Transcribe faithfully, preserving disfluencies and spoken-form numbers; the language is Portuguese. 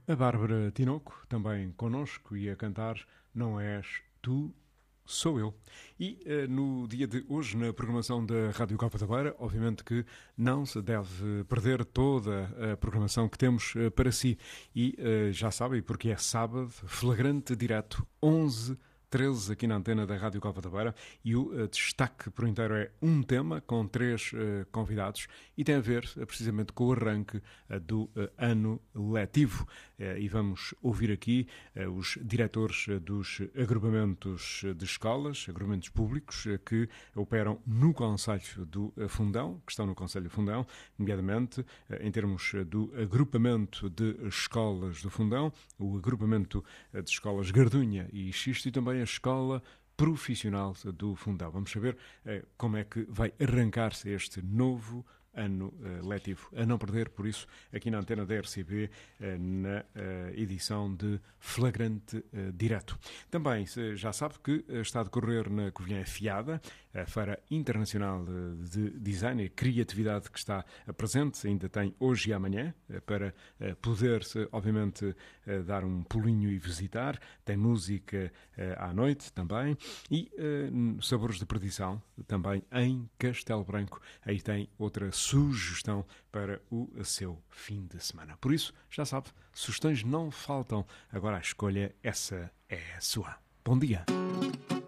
A Bárbara Tinoco, também connosco e a cantar Não És Tu, Sou Eu. E uh, no dia de hoje, na programação da Rádio Copa da Beira, obviamente que não se deve perder toda a programação que temos uh, para si. E uh, já sabem, porque é sábado, flagrante direto, onze treze aqui na antena da Rádio Copa da Beira, e o uh, destaque por inteiro é um tema com três uh, convidados e tem a ver uh, precisamente com o arranque uh, do uh, ano letivo. Uh, e vamos ouvir aqui uh, os diretores uh, dos agrupamentos de escolas, agrupamentos públicos uh, que operam no Conselho do uh, Fundão, que estão no Conselho do Fundão, nomeadamente uh, em termos uh, do agrupamento de escolas do Fundão, o agrupamento uh, de escolas Gardunha e Xisto e também a Escola Profissional do Fundão. Vamos saber eh, como é que vai arrancar-se este novo ano uh, letivo. A não perder, por isso, aqui na antena da R C B, uh, na uh, edição de Flagrante uh, Direto. Também se já sabe que uh, está a decorrer na Covilhã Fiada, a Feira Internacional de Design e Criatividade que está presente, ainda tem hoje e amanhã, uh, para uh, poder-se, obviamente, uh, dar um pulinho e visitar. Tem música uh, à noite também e uh, sabores de perdição também em Castelo Branco. Aí tem outra sugestão para o seu fim de semana. Por isso, já sabe, sugestões não faltam. Agora a escolha, essa é a sua. Bom dia.